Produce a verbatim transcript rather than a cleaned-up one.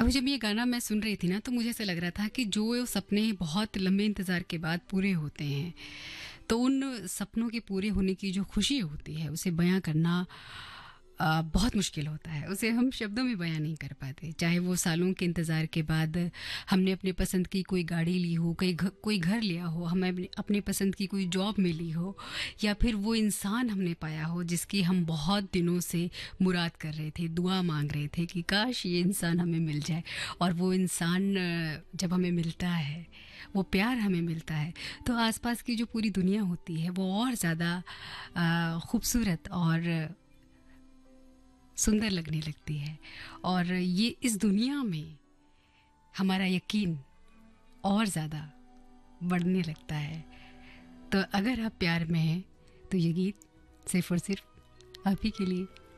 अभी जब ये गाना मैं सुन रही थी ना, तो मुझे ऐसा लग रहा था कि जो सपने बहुत लंबे इंतज़ार के बाद पूरे होते हैं, तो उन सपनों के पूरे होने की जो खुशी होती है, उसे बयाँ करना अ, बहुत मुश्किल होता है। उसे हम शब्दों में बयाँ नहीं कर पाते। चाहे वो सालों के इंतज़ार के बाद हमने अपने पसंद की कोई गाड़ी ली हो, कई घ कोई घर लिया हो, हमें अपने अपने पसंद की कोई जॉब मिली हो, या फिर वो इंसान हमने पाया हो जिसकी हम बहुत दिनों से मुराद कर रहे थे, दुआ मांग रहे थे कि काश ये इंसान हमें मिल जाए। और वो इंसान अ, जब हमें मिलता है, वो प्यार हमें मिलता है, तो आसपास की जो पूरी दुनिया होती है वो और ज़्यादा अ, खूबसूरत और सुंदर लगने लगती है। और ये इस दुनिया में हमारा यकीन और ज़्यादा बढ़ने लगता है। तो अगर आप प्यार में हैं, तो ये गीत सिर्फ़ और सिर्फ़ आप ही के लिए।